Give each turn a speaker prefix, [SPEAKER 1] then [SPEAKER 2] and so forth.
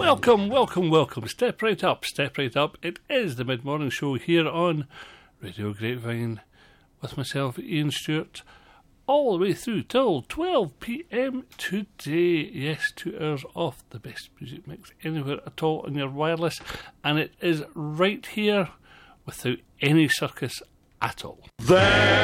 [SPEAKER 1] Welcome. Step right up. It is the mid-morning show here on Radio Grapevine with myself, Ian Stewart, all the way through till 12 p.m. today. Yes, 2 hours of the best music mix anywhere at all on your wireless, and it is right here without any circus at all.